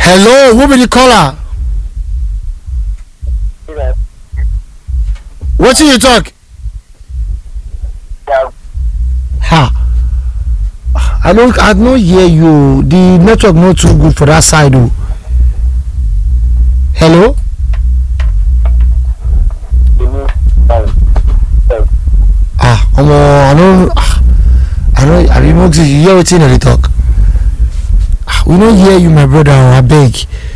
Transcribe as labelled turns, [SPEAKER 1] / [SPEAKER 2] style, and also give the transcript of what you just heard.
[SPEAKER 1] Hello, who be the caller? Wetin you talk? Ha. I don't hear you. The network not too good for that side. Oh. Hello? I don't you hear wetin they talk. We don't hear you, my brother. I beg.